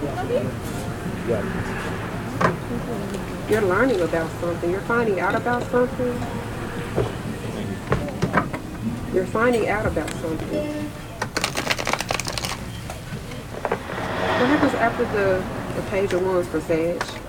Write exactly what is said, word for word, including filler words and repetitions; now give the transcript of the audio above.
You're learning about something. You're finding out about something. You're finding out about something. What happens after the, the page of wands for Sag?